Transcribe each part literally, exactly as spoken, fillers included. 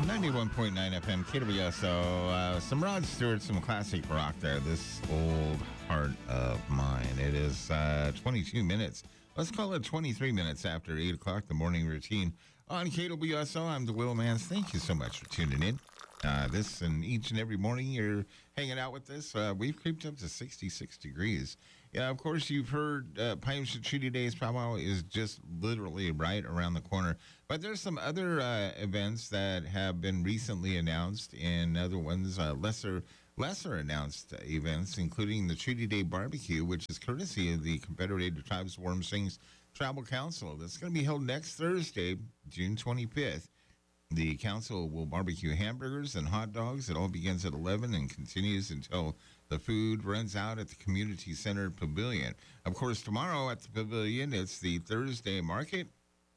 ninety-one point nine F M, K W S O. Uh, some Rod Stewart, some classic rock there. This old heart of mine. It is uh, twenty-two minutes. Let's call it twenty-three minutes after eight o'clock, the morning routine on K W S O. I'm the Will Mans. Thank you so much for tuning in. Uh, this and each and every morning you're hanging out with us. Uh, we've creeped up to sixty-six degrees. Yeah, of course, you've heard uh, Pioneer Treaty Days powwow is just literally right around the corner. But there's some other uh, events that have been recently announced, and other ones uh, lesser lesser announced events, including the Treaty Day Barbecue, which is courtesy of the Confederated Tribes of Warm Springs Tribal Council. That's going to be held next Thursday, June twenty-fifth. The council will barbecue hamburgers and hot dogs. It all begins at eleven and continues until the food runs out at the Community Center Pavilion. Of course, tomorrow at the Pavilion, it's the Thursday market.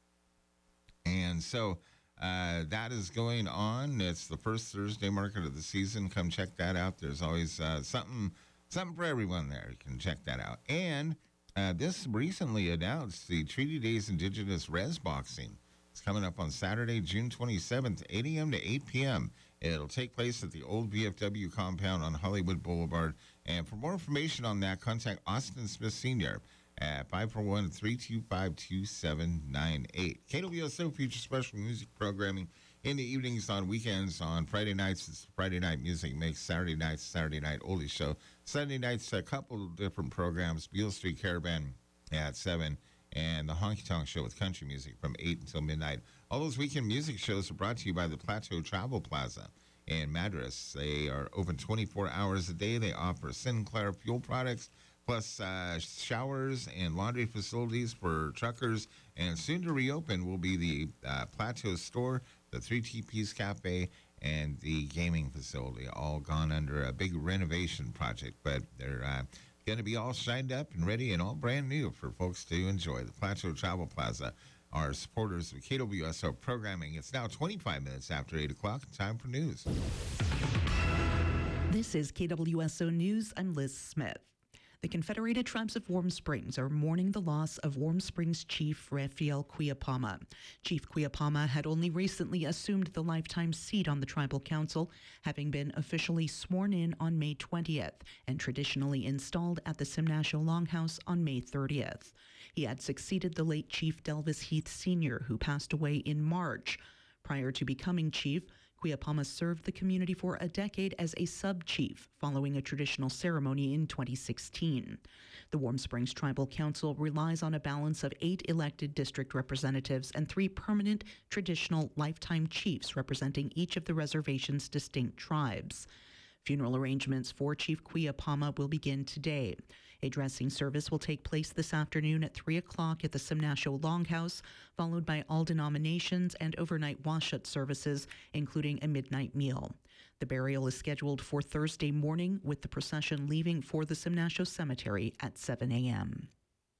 And so uh, that is going on. It's the first Thursday market of the season. Come check that out. There's always uh, something, something for everyone there. You can check that out. And uh, this recently announced the Treaty Days Indigenous Res Boxing. It's coming up on Saturday, June twenty-seventh, eight a.m. to eight p.m. It'll take place at the old V F W compound on Hollywood Boulevard. And for more information on that, contact Austin Smith Senior at five four one, three two five, two seven nine eight. K W S O features special music programming in the evenings, on weekends. On Friday nights, it's Friday Night Music Mix. Saturday nights, Saturday Night Oldie Show. Sunday nights, a couple of different programs. Beale Street Caravan at seven. And the Honky Tonk Show with country music from eight until midnight. All those weekend music shows are brought to you by the Plateau Travel Plaza in Madras. They are open twenty-four hours a day. They offer Sinclair fuel products, plus uh, showers and laundry facilities for truckers. And soon to reopen will be the uh, Plateau store, the three T P's Cafe, and the gaming facility, all gone under a big renovation project. But they're uh, going to be all shined up and ready and all brand new for folks to enjoy. The Plateau Travel Plaza are supporters of K W S O programming. It's now twenty-five minutes after eight o'clock. Time for news. This is K W S O News. I'm Liz Smith. The Confederated Tribes of Warm Springs are mourning the loss of Warm Springs Chief Raphael Queapama. Chief Queapama had only recently assumed the lifetime seat on the Tribal Council, having been officially sworn in on May twentieth and traditionally installed at the Simnasho Longhouse on May thirtieth. He had succeeded the late Chief Delvis Heath Senior, who passed away in March. Prior to becoming chief, Queapama served the community for a decade as a sub-chief, following a traditional ceremony in twenty sixteen. The Warm Springs Tribal Council relies on a balance of eight elected district representatives and three permanent traditional lifetime chiefs representing each of the reservation's distinct tribes. Funeral arrangements for Chief Queapama will begin today. A dressing service will take place this afternoon at three o'clock at the Simnasho Longhouse, followed by all denominations and overnight washout services, including a midnight meal. The burial is scheduled for Thursday morning, with the procession leaving for the Simnasho Cemetery at seven a.m.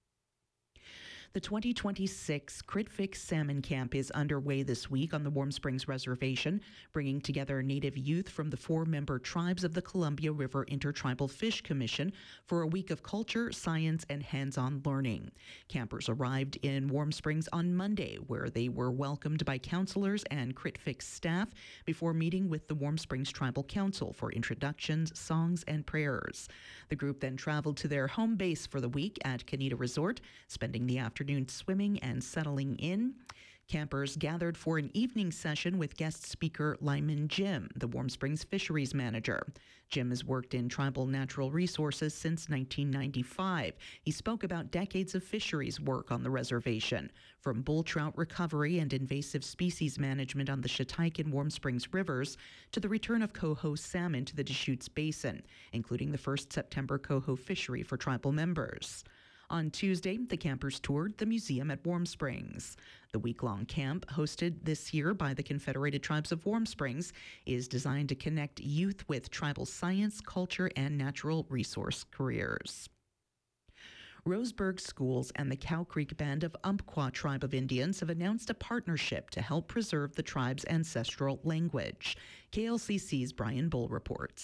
The twenty twenty-six Crit Fix Salmon Camp is underway this week on the Warm Springs Reservation, bringing together Native youth from the four-member tribes of the Columbia River Intertribal Fish Commission for a week of culture, science, and hands-on learning. Campers arrived in Warm Springs on Monday, where they were welcomed by counselors and Crit Fix staff before meeting with the Warm Springs Tribal Council for introductions, songs, and prayers. The group then traveled to their home base for the week at Canita Resort, spending the afternoon afternoon swimming and settling in. Campers gathered for an evening session with guest speaker Lyman Jim, the Warm Springs fisheries manager. Jim has worked in tribal natural resources since nineteen ninety-five. He spoke about decades of fisheries work on the reservation, from bull trout recovery and invasive species management on the Shatike and Warm Springs rivers to the return of coho salmon to the Deschutes Basin, including the first September coho fishery for tribal members. On Tuesday, the campers toured the museum at Warm Springs. The week-long camp, hosted this year by the Confederated Tribes of Warm Springs, is designed to connect youth with tribal science, culture, and natural resource careers. Roseburg Schools and the Cow Creek Band of Umpqua Tribe of Indians have announced a partnership to help preserve the tribe's ancestral language. K L C C's Brian Bull reports.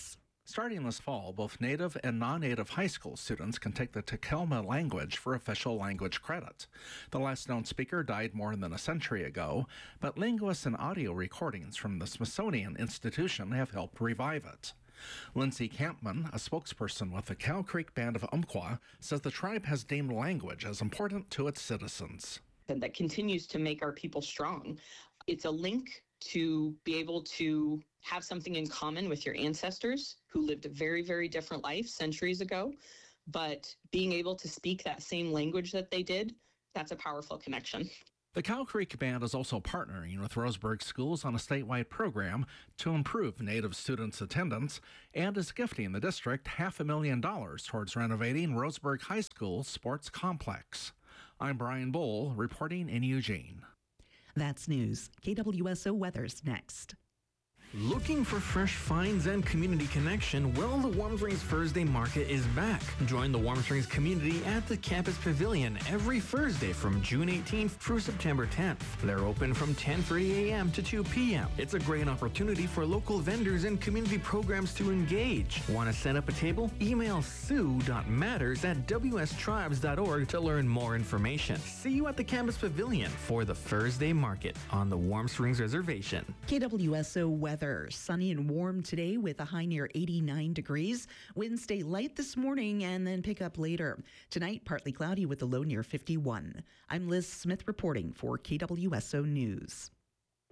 Starting this fall, both native and non-native high school students can take the Takelma language for official language credit. The last known speaker died more than a century ago, but linguists and audio recordings from the Smithsonian Institution have helped revive it. Lindsay Campman, a spokesperson with the Cow Creek Band of Umpqua, says the tribe has deemed language as important to its citizens. And that continues to make our people strong. It's a link to be able to have something in common with your ancestors who lived a very, very different life centuries ago. But being able to speak that same language that they did, that's a powerful connection. The Cow Creek Band is also partnering with Roseburg Schools on a statewide program to improve Native students' attendance and is gifting the district half a million dollars towards renovating Roseburg High School's sports complex. I'm Brian Bull, reporting in Eugene. That's news. K W S O weather's next. Looking for fresh finds and community connection? Well, the Warm Springs Thursday Market is back. Join the Warm Springs community at the Campus Pavilion every Thursday from June eighteenth through September tenth. They're open from ten thirty a.m. to two p.m. It's a great opportunity for local vendors and community programs to engage. Want to set up a table? Email sue dot matters at w s tribes dot org to learn more information. See you at the Campus Pavilion for the Thursday Market on the Warm Springs Reservation. K W S O weather. Sunny and warm today with a high near eighty-nine degrees. Winds stay light this morning and then pick up later. Tonight, partly cloudy with a low near fifty-one. I'm Liz Smith reporting for K W S O News.